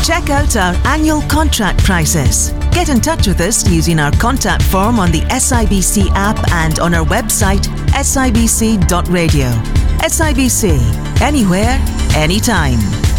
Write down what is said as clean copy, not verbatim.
Check out our annual contract prices. Get in touch with us using our contact form on the SIBC app and on our website sibc.radio. SIBC, anywhere, anytime.